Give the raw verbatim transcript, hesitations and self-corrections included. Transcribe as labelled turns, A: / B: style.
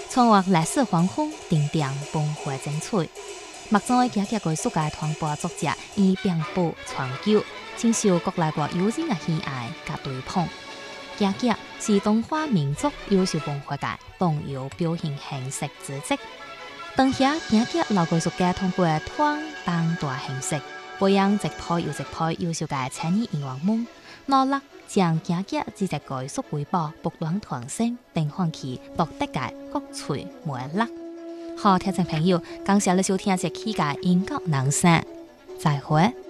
A: 从我历史黄昏，定定崩坏精彩。目中的家家艺术界团队作者以并布长久，深受国内外友人的喜爱甲追捧。家家是中华民族优秀文化界重要表现形式之一。当下家家老艺术家通过团当大形式，培养一批又一批优秀嘅青年演员们，努力将家家这只艺术瑰宝不断传承，并唤起独特嘅国粹魅力。好，听众朋友，感谢你收听这期嘅音乐南山，再会。